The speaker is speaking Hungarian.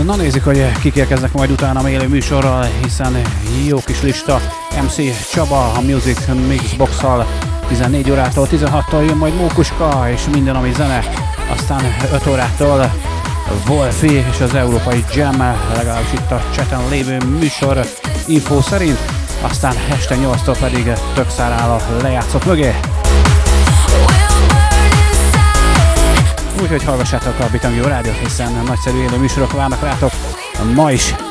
Na nézzük, hogy kik érkeznek majd utána élő műsorral, hiszen jó kis lista. MC Csaba a Music Mixbox-szal 14 órától 16-tól jön majd Mókuska és minden, ami zene. Aztán 5 órától Wolfi és az Európai Jam, legalábbis itt a chaten lévő műsor info szerint. Aztán este 8-tól pedig Tökszár áll a lejátszott mögé. Úgyhogy hallgassátok a Bitangjó Rádiót, hiszen nagyszerű élő műsorok várnak rátok ma is.